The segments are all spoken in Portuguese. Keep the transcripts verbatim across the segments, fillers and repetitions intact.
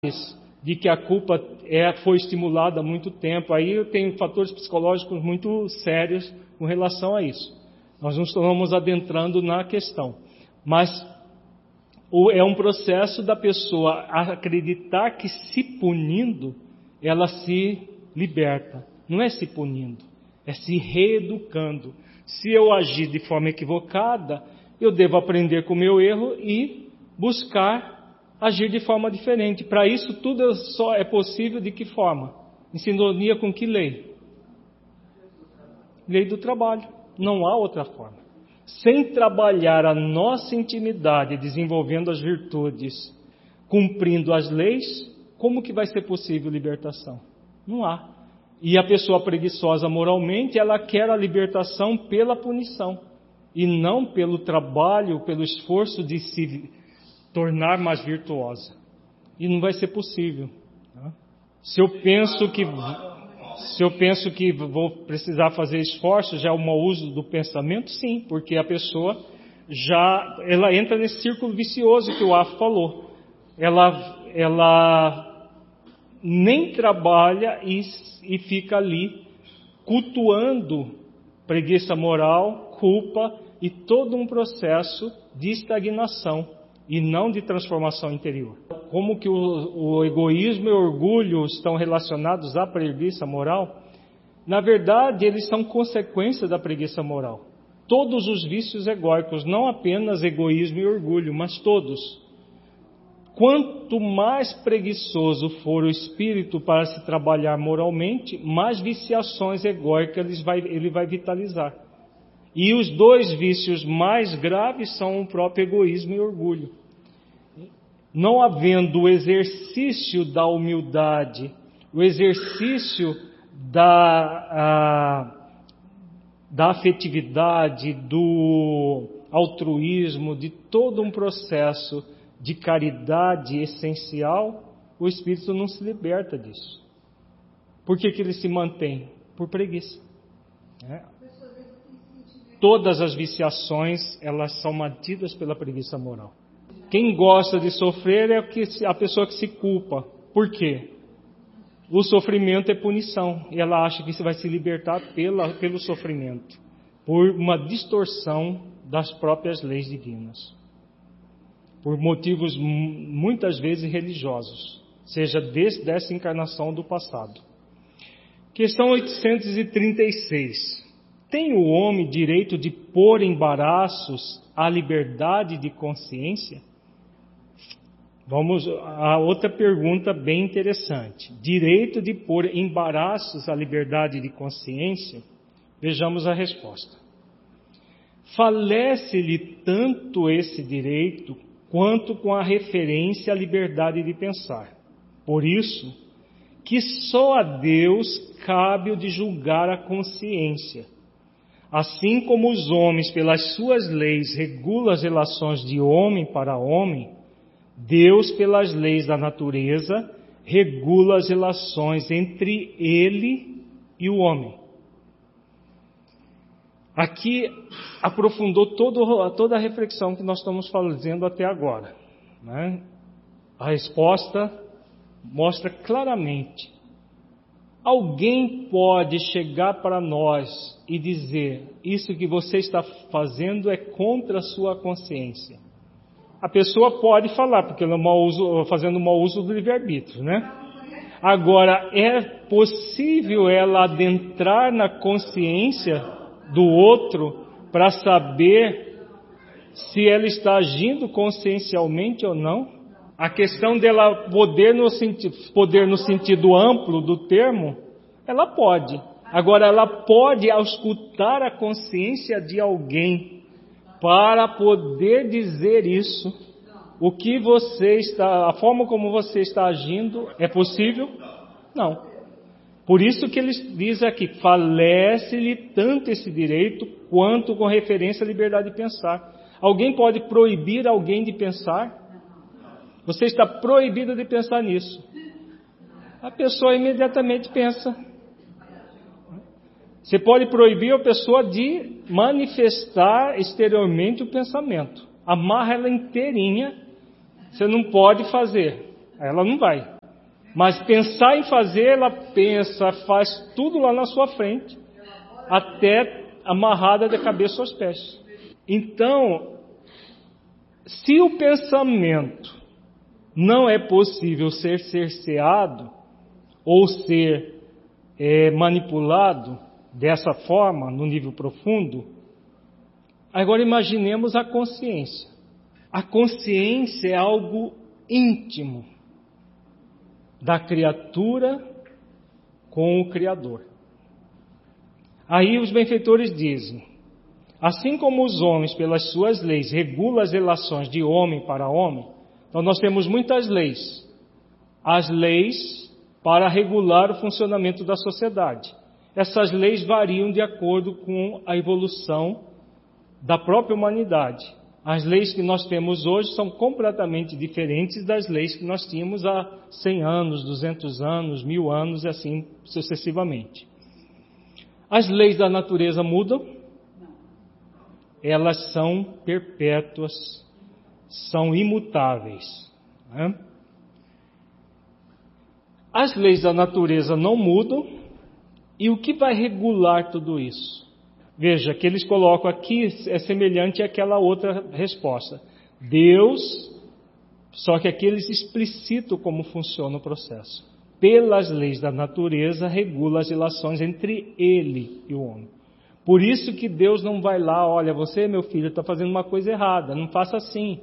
de que a culpa é, foi estimulada há muito tempo. Aí eu tenho fatores psicológicos muito sérios com relação a isso. Nós não estamos adentrando na questão. Mas é um processo da pessoa acreditar que se punindo, ela se liberta. Não é se punindo, é se reeducando. Se eu agir de forma equivocada, eu devo aprender com o meu erro e buscar agir de forma diferente. Para isso, tudo só é possível de que forma? Em sintonia com que lei? Lei do trabalho. Não há outra forma. Sem trabalhar a nossa intimidade, desenvolvendo as virtudes, cumprindo as leis, como que vai ser possível libertação? Não há. E a pessoa preguiçosa moralmente, ela quer a libertação pela punição, e não pelo trabalho, pelo esforço de se tornar mais virtuosa. E não vai ser possível. Se eu penso que se eu penso que vou precisar fazer esforço, já é um mau uso do pensamento, sim, porque a pessoa já ela entra nesse círculo vicioso que o Afo falou. Ela ela nem trabalha e, e fica ali cultuando preguiça moral, culpa e todo um processo de estagnação e não de transformação interior. Como que o, o egoísmo e o orgulho estão relacionados à preguiça moral? Na verdade, eles são consequência da preguiça moral. Todos os vícios egóicos, não apenas egoísmo e orgulho, mas todos. Quanto mais preguiçoso for o espírito para se trabalhar moralmente, mais viciações egóicas ele vai, ele vai vitalizar. E os dois vícios mais graves são o próprio egoísmo e orgulho. Não havendo o exercício da humildade, o exercício da, a, da afetividade, do altruísmo, de todo um processo de caridade essencial, o espírito não se liberta disso. Por que que ele se mantém? Por preguiça. É. Todas as viciações, elas são mantidas pela preguiça moral. Quem gosta de sofrer é a pessoa que se culpa. Por quê? O sofrimento é punição. E ela acha que você vai se libertar pela, pelo sofrimento. Por uma distorção das próprias leis divinas. Por motivos muitas vezes religiosos. Seja desde essa encarnação do passado. Questão oitocentos e trinta e seis. Tem o homem direito de pôr embaraços à liberdade de consciência? Vamos a outra pergunta bem interessante. Direito de pôr embaraços à liberdade de consciência? Vejamos a resposta. Falece-lhe tanto esse direito quanto com a referência à liberdade de pensar. Por isso, que só a Deus cabe o de julgar a consciência. Assim como os homens, pelas suas leis, regulam as relações de homem para homem, Deus, pelas leis da natureza, regula as relações entre ele e o homem. Aqui aprofundou todo, toda a reflexão que nós estamos fazendo até agora. Né? A resposta mostra claramente. Alguém pode chegar para nós e dizer: isso que você está fazendo é contra a sua consciência. A pessoa pode falar, porque ela está fazendo mau uso do livre-arbítrio, né? Agora, é possível ela adentrar na consciência do outro para saber se ela está agindo consciencialmente ou não? A questão dela poder no, senti- poder no sentido amplo do termo, ela pode. Agora, ela pode auscultar a consciência de alguém para poder dizer isso. O que você está, a forma como você está agindo, é possível? Não. Por isso que ele diz aqui, falece-lhe tanto esse direito quanto com referência à liberdade de pensar. Alguém pode proibir alguém de pensar? Você está proibido de pensar nisso. A pessoa imediatamente pensa. Você pode proibir a pessoa de manifestar exteriormente o pensamento. Amarra ela inteirinha, você não pode fazer. ela não vai. Mas pensar em fazer, ela pensa, faz tudo lá na sua frente, até amarrada de cabeça aos pés. Então, se o pensamento não é possível ser cerceado ou ser é, manipulado dessa forma, no nível profundo, agora imaginemos a consciência. A consciência é algo íntimo da criatura com o Criador. Aí os benfeitores dizem, assim como os homens, pelas suas leis, regulam as relações de homem para homem, então nós temos muitas leis. As leis para regular o funcionamento da sociedade. Essas leis variam de acordo com a evolução da própria humanidade. As leis que nós temos hoje são completamente diferentes das leis que nós tínhamos há cem anos, duzentos anos, mil anos e assim sucessivamente. As leis da natureza mudam? Elas são perpétuas, são imutáveis. Né? As leis da natureza não mudam, e o que vai regular tudo isso? Veja, que eles colocam aqui é semelhante àquela outra resposta. Deus, só que aqui eles explicitam como funciona o processo. Pelas leis da natureza, regula as relações entre ele e o homem. Por isso que Deus não vai lá, olha, você, meu filho, está fazendo uma coisa errada, não faça assim.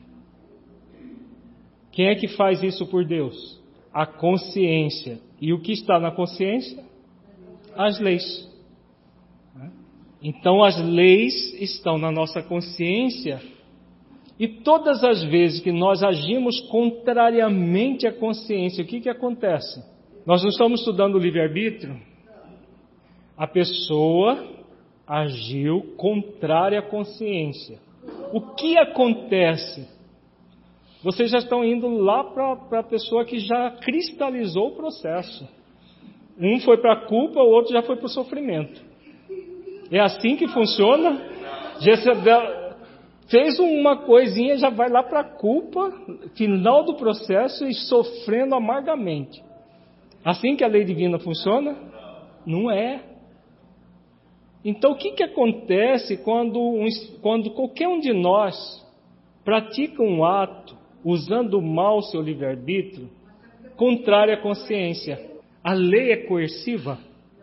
Quem é que faz isso por Deus? A consciência. E o que está na consciência? As leis. Então as leis estão na nossa consciência, e todas as vezes que nós agimos contrariamente à consciência, o que que acontece? Nós não estamos estudando o livre-arbítrio? A pessoa agiu contrária à consciência. O que acontece? Vocês já estão indo lá para a pessoa que já cristalizou o processo. Um foi para a culpa, o outro já foi para o sofrimento. É assim que funciona? Jezebel fez uma coisinha, já vai lá para a culpa, final do processo, e sofrendo amargamente. Assim que a lei divina funciona? Não é. Então o que, que acontece quando, um, quando qualquer um de nós pratica um ato usando mal o seu livre-arbítrio, contrário à consciência? A lei é coerciva?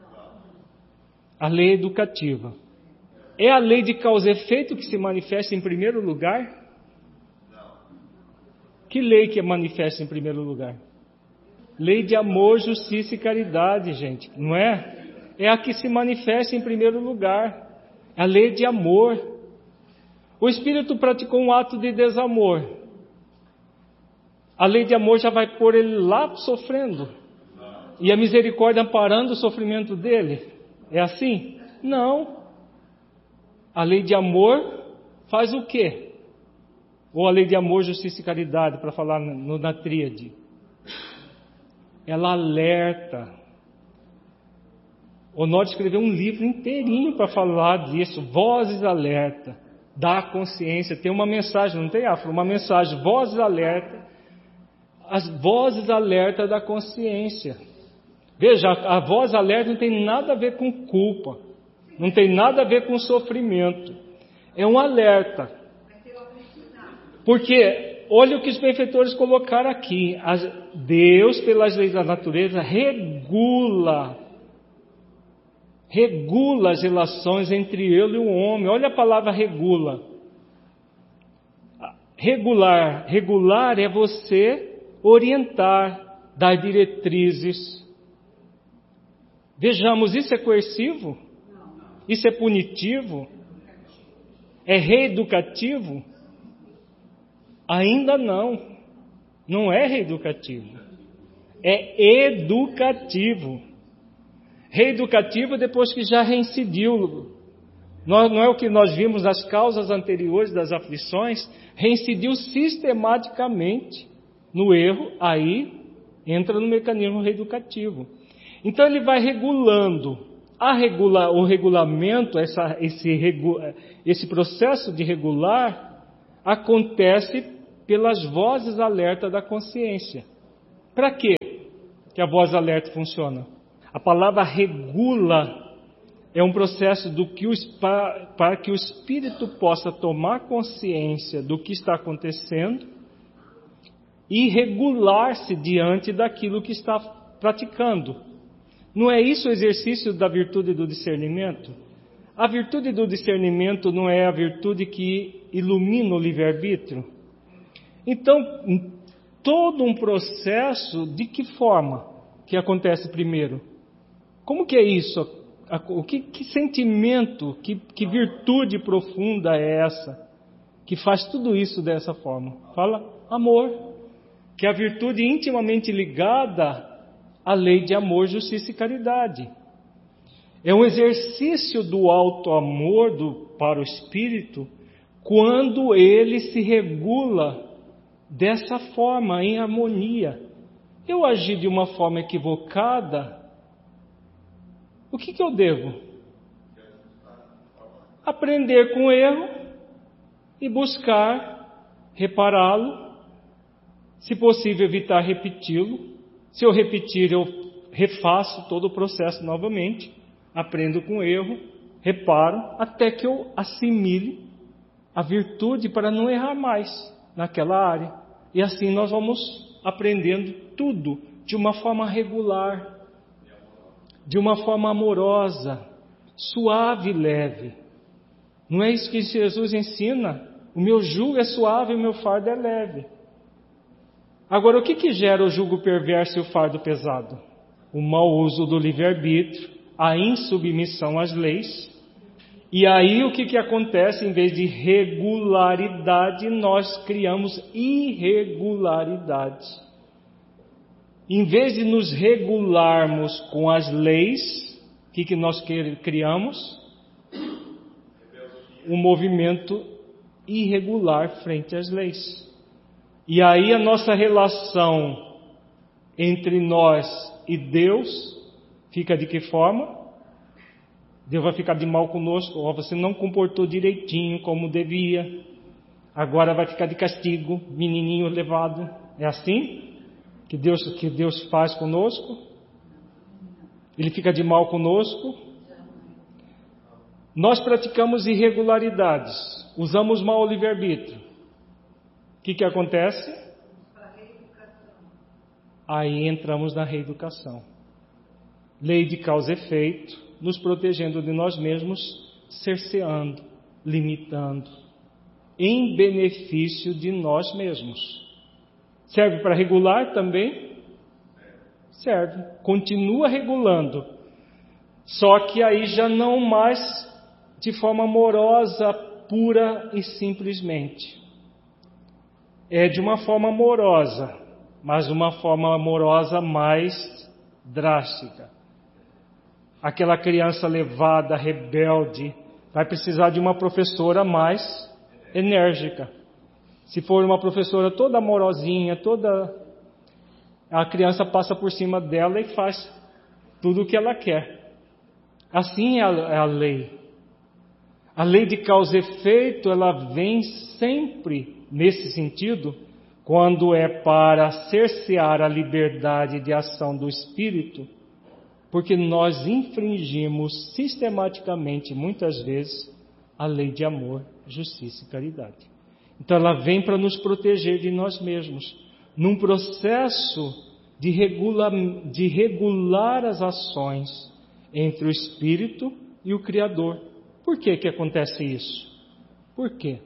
A lei é educativa. É a lei de causa e efeito que se manifesta em primeiro lugar? Que lei que manifesta em primeiro lugar? Lei de amor, justiça e caridade, gente, não é? É a que se manifesta em primeiro lugar. A lei de amor. O espírito praticou um ato de desamor. A lei de amor já vai pôr ele lá sofrendo. E a misericórdia amparando o sofrimento dele. É assim? Não. A lei de amor faz o quê? Ou a lei de amor, justiça e caridade, para falar no, na tríade. Ela alerta. O Honório escreveu um livro inteirinho para falar disso. Vozes alerta. Da consciência. Tem uma mensagem, não tem, Afro? Uma mensagem. Vozes alerta. As vozes alerta da consciência. Veja, a voz alerta não tem nada a ver com culpa, não tem nada a ver com sofrimento, é um alerta. Porque, olha o que os benfeitores colocaram aqui, Deus, pelas leis da natureza, regula, regula as relações entre ele e o homem. Olha a palavra regula. Regular, regular é você orientar, dar diretrizes. Vejamos, isso é coercivo? Isso é punitivo? É reeducativo? Ainda não. Não é reeducativo. É educativo. Reeducativo depois que já reincidiu. Não é o que nós vimos nas causas anteriores das aflições. Reincidiu sistematicamente no erro, aí entra no mecanismo reeducativo. Então ele vai regulando. A regula, o regulamento, essa, esse, esse processo de regular, acontece pelas vozes alerta da consciência. Para quê que a voz alerta funciona? A palavra regula é um processo do que o, para que o espírito possa tomar consciência do que está acontecendo e regular-se diante daquilo que está praticando. Não é isso o exercício da virtude do discernimento? A virtude do discernimento não é a virtude que ilumina o livre-arbítrio? Então, todo um processo, de que forma que acontece primeiro? Como que é isso? O que, que sentimento, que, que virtude profunda é essa que faz tudo isso dessa forma? Fala, amor, que é a virtude intimamente ligada à lei de amor, justiça e caridade. É um exercício do alto amor do, para o espírito quando ele se regula dessa forma, em harmonia. Eu agi de uma forma equivocada, o que, que eu devo? Aprender com o erro e buscar repará-lo, se possível evitar repeti-lo. Se eu repetir, eu refaço todo o processo novamente, aprendo com o erro, reparo, até que eu assimile a virtude para não errar mais naquela área. E assim nós vamos aprendendo tudo de uma forma regular, de uma forma amorosa, suave e leve. Não é isso que Jesus ensina? O meu jugo é suave e o meu fardo é leve. Agora, o que que gera o jugo perverso e o fardo pesado? O mau uso do livre-arbítrio, a insubmissão às leis. E aí o que que acontece? Em vez de regularidade, nós criamos irregularidade. Em vez de nos regularmos com as leis, o que que nós criamos? Um movimento irregular frente às leis. E aí a nossa relação entre nós e Deus fica de que forma? Deus vai ficar de mal conosco. Ó, você não comportou direitinho como devia. Agora vai ficar de castigo, menininho levado. É assim que Deus, que Deus faz conosco? Ele fica de mal conosco? Nós praticamos irregularidades, usamos mal o livre-arbítrio. O que que acontece? Aí entramos na reeducação. Lei de causa e efeito, nos protegendo de nós mesmos, cerceando, limitando, em benefício de nós mesmos. Serve para regular também? Serve. Continua regulando. Só que aí já não mais de forma amorosa, pura e simplesmente. É de uma forma amorosa, mas uma forma amorosa mais drástica. Aquela criança levada, rebelde, vai precisar de uma professora mais enérgica. Se for uma professora toda amorosinha, toda... a criança passa por cima dela e faz tudo o que ela quer. Assim é a, é a lei. A lei de causa e efeito, ela vem sempre nesse sentido, quando é para cercear a liberdade de ação do espírito, porque nós infringimos sistematicamente, muitas vezes, a lei de amor, justiça e caridade. Então ela vem para nos proteger de nós mesmos, num processo de, regula, de regular as ações entre o espírito e o Criador. Por que que acontece isso? Por quê?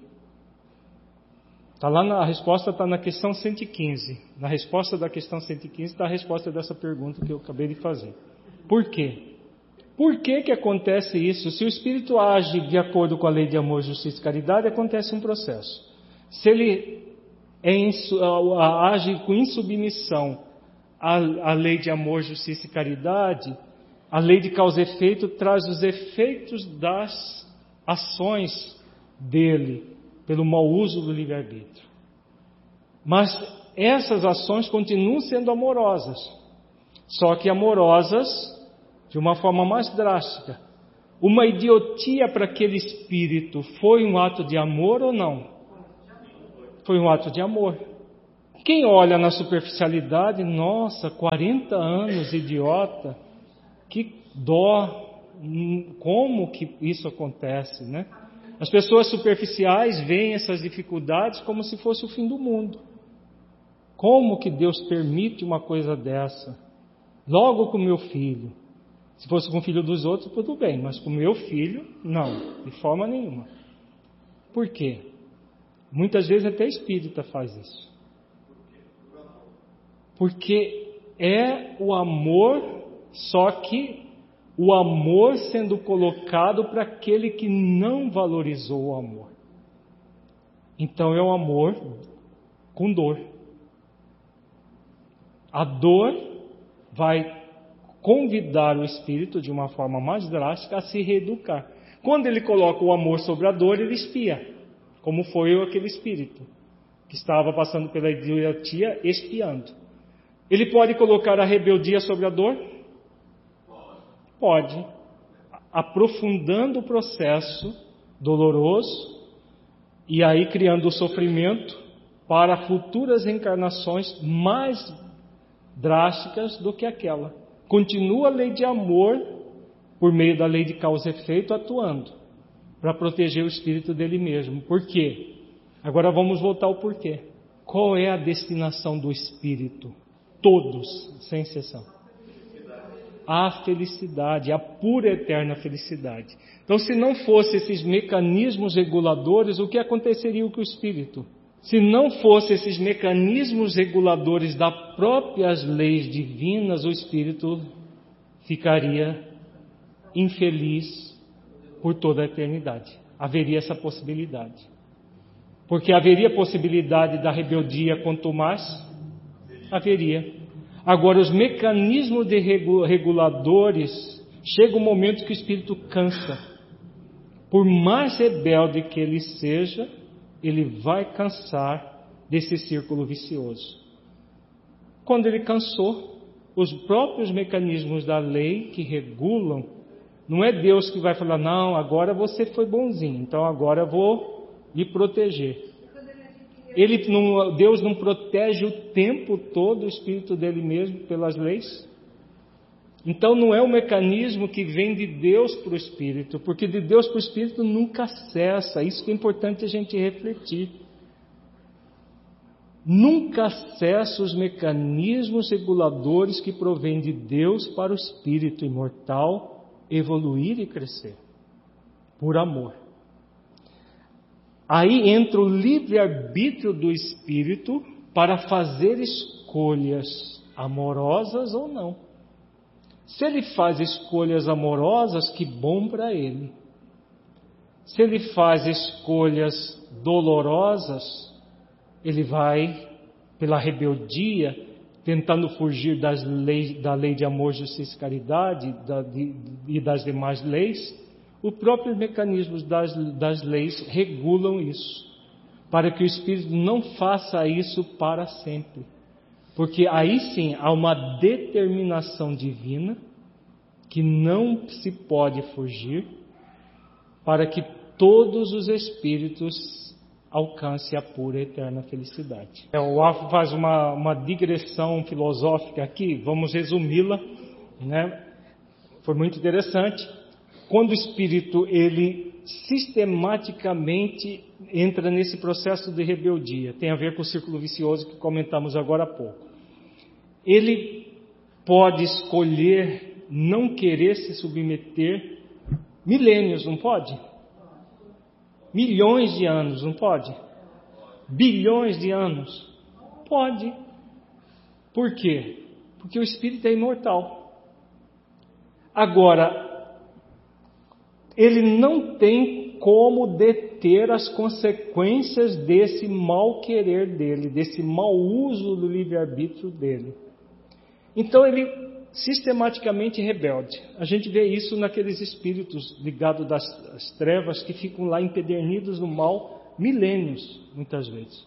Tá lá na, a resposta está na questão cento e quinze. Na resposta da questão cento e quinze está a resposta dessa pergunta que eu acabei de fazer. Por quê? Por que que acontece isso? Se o espírito age de acordo com a lei de amor, justiça e caridade, acontece um processo. Se ele é insu, age com insubmissão à, à lei de amor, justiça e caridade, a lei de causa e efeito traz os efeitos das ações dele, pelo mau uso do livre-arbítrio. Mas essas ações continuam sendo amorosas, só que amorosas de uma forma mais drástica. Uma idiotia para aquele espírito foi um ato de amor ou não? Foi um ato de amor. Quem olha na superficialidade, nossa, quarenta anos, idiota, que dó, como que isso acontece, né? As pessoas superficiais veem essas dificuldades como se fosse o fim do mundo. Como que Deus permite uma coisa dessa? Logo com meu filho. Se fosse com o filho dos outros, tudo bem, mas com meu filho, não, de forma nenhuma. Por quê? Muitas vezes até espírita faz isso. Porque é o amor, só que o amor sendo colocado para aquele que não valorizou o amor. Então é o amor com dor. A dor vai convidar o espírito de uma forma mais drástica a se reeducar. Quando ele coloca o amor sobre a dor, ele espia, como foi aquele espírito que estava passando pela idiotia espiando. Ele pode colocar a rebeldia sobre a dor? Pode, aprofundando o processo doloroso e aí criando o sofrimento para futuras encarnações mais drásticas do que aquela. Continua a lei de amor, por meio da lei de causa e efeito, atuando, para proteger o espírito dele mesmo. Por quê? Agora vamos voltar ao porquê. Qual é a destinação do espírito? Todos, sem exceção. A felicidade, a pura eterna felicidade. Então, se não fossem esses mecanismos reguladores, o que aconteceria com o espírito? Se não fossem esses mecanismos reguladores das próprias leis divinas, o espírito ficaria infeliz por toda a eternidade. Haveria essa possibilidade. Porque haveria possibilidade da rebeldia quanto mais? Haveria. Agora, os mecanismos de reguladores, chega um momento que o espírito cansa. Por mais rebelde que ele seja, ele vai cansar desse círculo vicioso. Quando ele cansou, os próprios mecanismos da lei que regulam, não é Deus que vai falar, não, agora você foi bonzinho, então agora eu vou lhe proteger. Ele não, Deus não protege o tempo todo o espírito dele mesmo pelas leis? Então não é um mecanismo que vem de Deus para o espírito, porque de Deus para o espírito nunca cessa. Isso que é importante a gente refletir. Nunca cessa os mecanismos reguladores que provêm de Deus para o espírito imortal evoluir e crescer, por amor. Aí entra o livre-arbítrio do espírito para fazer escolhas amorosas ou não. Se ele faz escolhas amorosas, que bom para ele. Se ele faz escolhas dolorosas, ele vai, pela rebeldia, tentando fugir das leis, da lei de amor, justiça e caridade da, de, e das demais leis. Os próprios mecanismos das, das leis regulam isso, para que o espírito não faça isso para sempre. Porque aí sim há uma determinação divina que não se pode fugir, para que todos os espíritos alcancem a pura e eterna felicidade. O Alfa faz uma, uma digressão filosófica aqui, vamos resumi-la, né? Foi muito interessante. Quando o espírito ele sistematicamente entra nesse processo de rebeldia, tem a ver com o círculo vicioso que comentamos agora há pouco. Ele pode escolher não querer se submeter milênios, não pode? Milhões de anos, não pode? Bilhões de anos? Pode. Por quê? Porque o espírito é imortal. Agora, ele não tem como deter as consequências desse mau querer dele, desse mau uso do livre-arbítrio dele. Então ele sistematicamente rebelde. A gente vê isso naqueles espíritos ligados das, às trevas que ficam lá empedernidos no mal milênios, muitas vezes.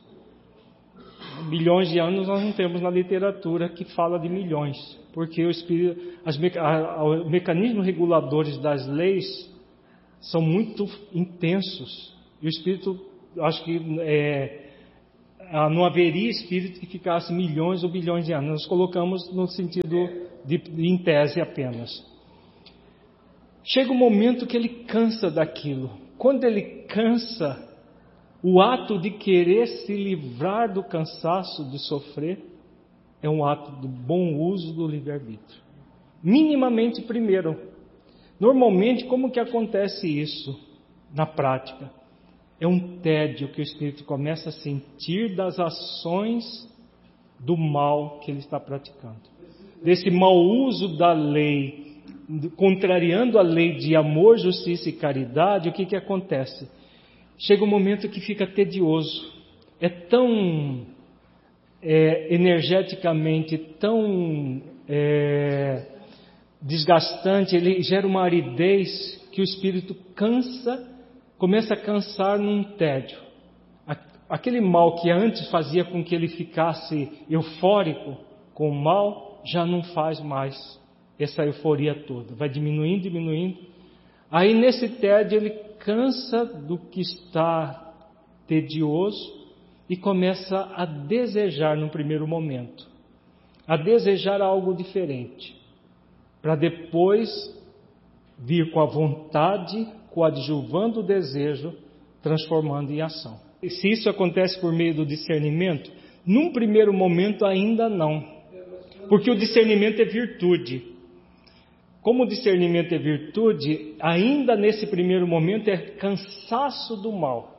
Milhões de anos nós não temos na literatura que fala de milhões, porque o espírito, as, a, os mecanismos reguladores das leis são muito intensos. E o espírito, acho que é, ah, não haveria espírito que ficasse milhões ou bilhões de anos. Nós colocamos no sentido de, de em tese apenas. Chega um momento que ele cansa daquilo. Quando ele cansa, o ato de querer se livrar do cansaço de sofrer é um ato do bom uso do livre-arbítrio. Minimamente primeiro. Normalmente, como que acontece isso na prática? É um tédio que o espírito começa a sentir das ações do mal que ele está praticando. Desse mau uso da lei, contrariando a lei de amor, justiça e caridade, o que que acontece? Chega um momento que fica tedioso. É tão é, energeticamente, tão é, desgastante, ele gera uma aridez que o espírito cansa, começa a cansar num tédio. Aquele mal que antes fazia com que ele ficasse eufórico com o mal, já não faz mais essa euforia toda. Vai diminuindo, diminuindo. Aí nesse tédio ele cansa do que está tedioso e começa a desejar no primeiro momento. A desejar algo diferente. Para depois vir com a vontade, coadjuvando o desejo, transformando em ação. E se isso acontece por meio do discernimento, num primeiro momento ainda não. Porque o discernimento é virtude. Como o discernimento é virtude, ainda nesse primeiro momento é cansaço do mal.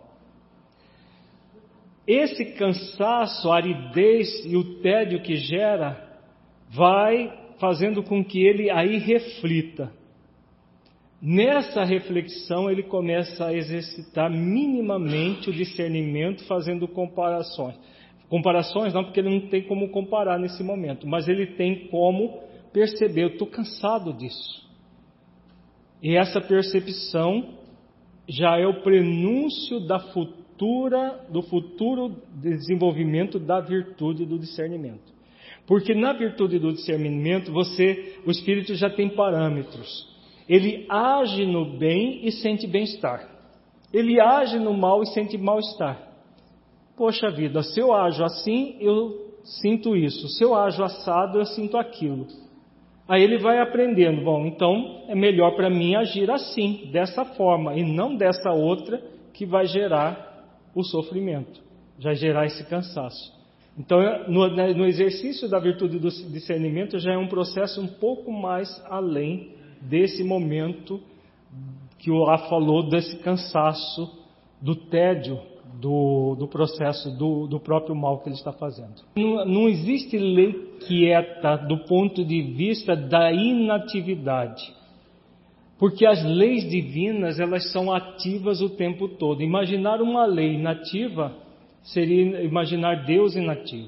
Esse cansaço, a aridez e o tédio que gera, vai fazendo com que ele aí reflita. Nessa reflexão ele começa a exercitar minimamente o discernimento, fazendo comparações. Comparações não, porque ele não tem como comparar nesse momento, mas ele tem como perceber, eu estou cansado disso. E essa percepção já é o prenúncio da futura, do futuro desenvolvimento da virtude do discernimento. Porque na virtude do discernimento, você, o espírito já tem parâmetros. Ele age no bem e sente bem-estar. Ele age no mal e sente mal-estar. Poxa vida, se eu ajo assim, eu sinto isso. Se eu ajo assado, eu sinto aquilo. Aí ele vai aprendendo. Bom, então é melhor para mim agir assim, dessa forma, e não dessa outra que vai gerar o sofrimento, vai gerar esse cansaço. Então, no, no exercício da virtude do discernimento já é um processo um pouco mais além desse momento que o Á falou, desse cansaço, do tédio, do, do processo, do, do próprio mal que ele está fazendo. Não, não existe lei quieta do ponto de vista da inatividade. Porque as leis divinas, elas são ativas o tempo todo. Imaginar uma lei inativa seria imaginar Deus inativo.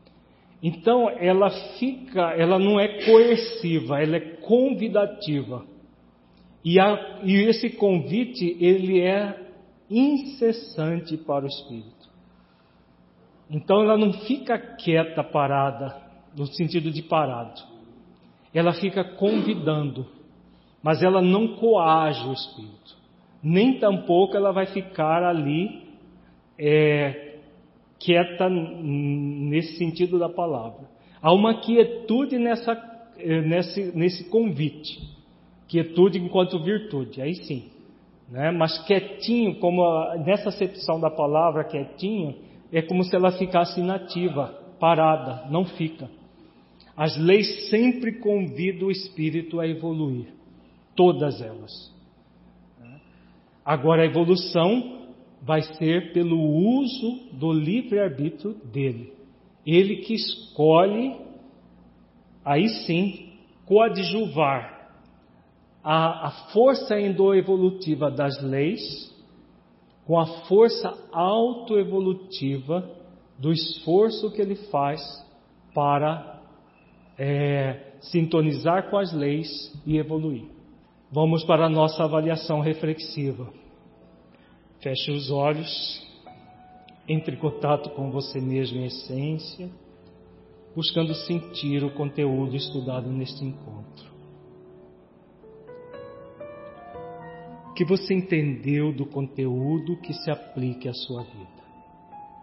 Então, ela fica, ela não é coerciva, ela é convidativa. E, a, e esse convite, ele é incessante para o espírito. Então, ela não fica quieta, parada, no sentido de parado. Ela fica convidando, mas ela não coage o espírito. Nem tampouco ela vai ficar ali é, quieta nesse sentido da palavra. Há uma quietude nessa, nesse, nesse convite. Quietude enquanto virtude, aí sim. Né? Mas quietinho, como a, nessa acepção da palavra quietinho, é como se ela ficasse inativa, parada, não fica. As leis sempre convidam o espírito a evoluir. Todas elas. Agora a evolução vai ser pelo uso do livre-arbítrio dele. Ele que escolhe, aí sim, coadjuvar a, a força endoevolutiva das leis com a força autoevolutiva do esforço que ele faz para é, sintonizar com as leis e evoluir. Vamos para a nossa avaliação reflexiva. Feche os olhos, entre em contato com você mesmo em essência, buscando sentir o conteúdo estudado neste encontro. O que você entendeu do conteúdo que se aplique à sua vida?